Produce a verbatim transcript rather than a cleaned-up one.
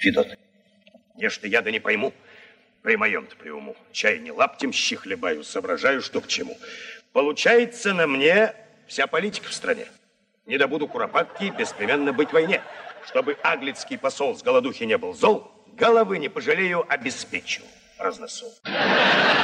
Федот, нечто я да не пойму. При моем-то при уму. Чай не лаптем щи хлебаю, соображаю, что к чему. Получается на мне вся политика в стране. Не добуду куропатки, беспременно быть в войне. Чтобы аглицкий посол с голодухи не был зол, головы не пожалею, обеспечу разносол.